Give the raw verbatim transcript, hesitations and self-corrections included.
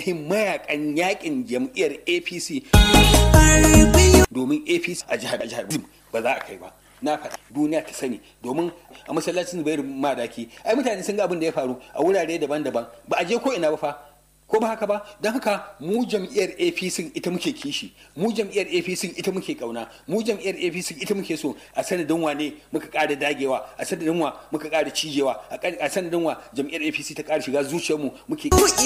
ainihin mayakan yakin jam'iyyar A P C domin A P C a jihar jihar ba za a kai ba. Na faɗa duniya ta sani, domin a masallacin Zubairu Madaki ai mutane sun ga abin da ya faru a wurare daban-daban, ba a je ko ina ba fa, ko ba haka ba. Don haka mu jam'iyyar A P C ita muke kishi, mu jam'iyyar A P C ita muke kauna, mu jam'iyyar A P C ita muke so. A sanadin wa ne muka ƙara dagewa, a sanadin wa muka ƙara cijewa, a sanadin wa jam'iyyar A P C ta ƙara shiga zuciyarmu muke